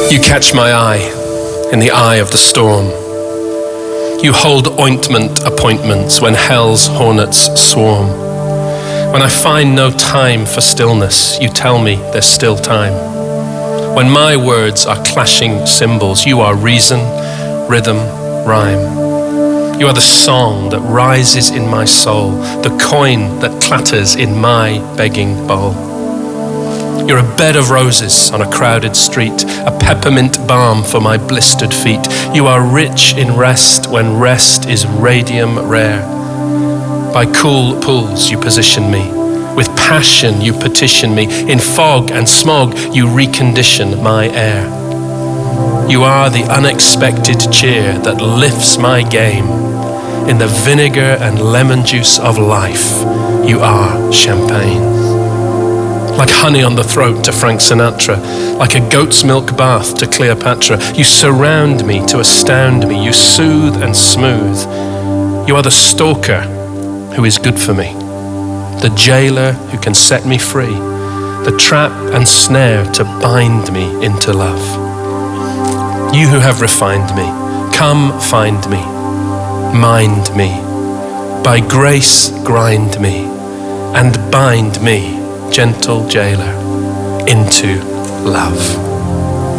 You catch my eye in the eye of the storm. You hold ointment appointments when hell's hornets swarm. When I find no time for stillness, you tell me there's still time. When my words are clashing cymbals, you are reason, rhythm, rhyme. You are the song that rises in my soul, the coin that clatters in my begging bowl. You're a bed of roses on a crowded street, a peppermint balm for my blistered feet. You are rich in rest when rest is radium rare. By cool pools you position me, with passion you petition me, in fog and smog you recondition my air. You are the unexpected cheer that lifts my game. In the vinegar and lemon juice of life, you are champagne. Like honey on the throat to Frank Sinatra, like a goat's milk bath to Cleopatra, you surround me to astound me, you soothe and smooth. You are the stalker who is good for me, the jailer who can set me free, the trap and snare to bind me into love. You who have refined me, come find me, mind me, by grace grind me, and bind me, gentle jailer, into love.